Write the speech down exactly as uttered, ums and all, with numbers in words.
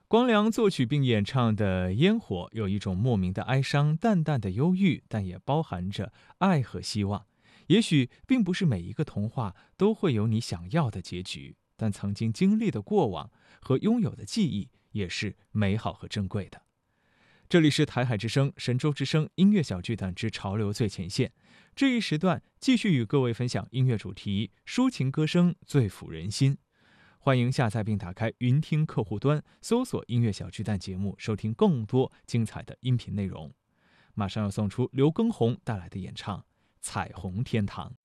光良作曲并演唱的《烟火》有一种莫名的哀伤，淡淡的忧郁，但也包含着爱和希望。也许并不是每一个童话都会有你想要的结局，但曾经经历的过往和拥有的记忆也是美好和珍贵的。这里是台海之声、神州之声音乐小剧团之潮流最前线。这一时段继续与各位分享音乐主题，抒情歌声最抚人心。欢迎下载并打开云听客户端，搜索音乐小巨蛋节目，收听更多精彩的音频内容。马上要送出刘畊宏带来的演唱《彩虹天堂》。